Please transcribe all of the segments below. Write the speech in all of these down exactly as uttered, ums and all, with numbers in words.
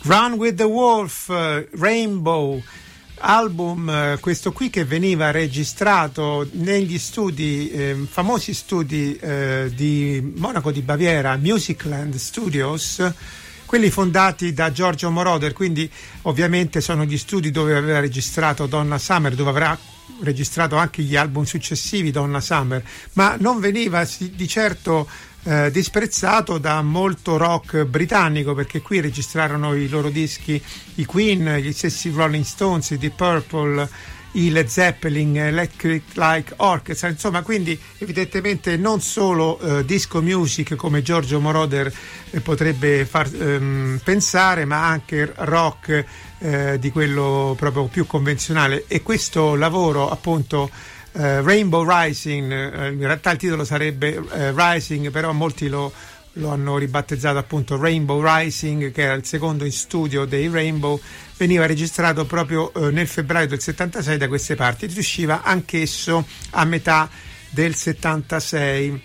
Run with the Wolf, Rainbow, album questo qui che veniva registrato negli studi, eh, famosi studi eh, di Monaco di Baviera, Musicland Studios, quelli fondati da Giorgio Moroder, quindi ovviamente sono gli studi dove aveva registrato Donna Summer, dove avrà registrato anche gli album successivi Donna Summer, ma non veniva di certo Eh, disprezzato da molto rock britannico, perché qui registrarono i loro dischi i Queen, gli stessi Rolling Stones, i Deep Purple, i Led Zeppelin, Electric Light Orchestra, insomma, quindi evidentemente non solo eh, disco music come Giorgio Moroder eh, potrebbe far ehm, pensare, ma anche rock eh, di quello proprio più convenzionale. E questo lavoro appunto Uh, Rainbow Rising, uh, in realtà il titolo sarebbe uh, Rising, però molti lo, lo hanno ribattezzato appunto Rainbow Rising, che era il secondo in studio dei Rainbow, veniva registrato proprio uh, nel febbraio del settantasei da queste parti, riusciva anch'esso a metà del settantasei.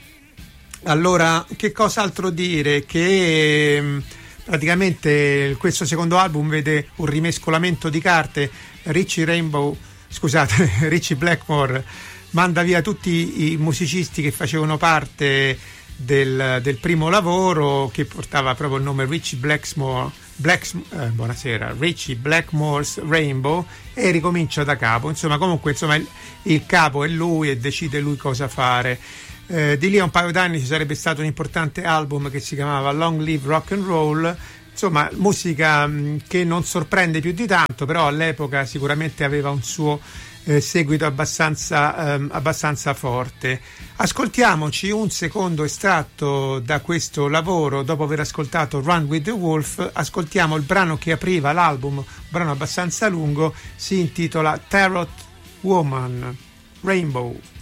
Allora, che cos'altro dire? Che um, praticamente questo secondo album vede un rimescolamento di carte. Richie Rainbow Scusate, Ritchie Blackmore manda via tutti i musicisti che facevano parte del, del primo lavoro, che portava proprio il nome Ritchie Blackmore, Black, eh, buonasera, Ritchie Blackmore's Rainbow, e ricomincia da capo. Insomma, comunque insomma, il, il capo è lui e decide lui cosa fare. Eh, di lì a un paio d'anni ci sarebbe stato un importante album che si chiamava Long Live Rock and Roll. Insomma, musica mh, che non sorprende più di tanto, però all'epoca sicuramente aveva un suo eh, seguito abbastanza, ehm, abbastanza forte. Ascoltiamoci un secondo estratto da questo lavoro. Dopo aver ascoltato Run with the Wolf, ascoltiamo il brano che apriva l'album, un brano abbastanza lungo, si intitola Tarot Woman, Rainbow.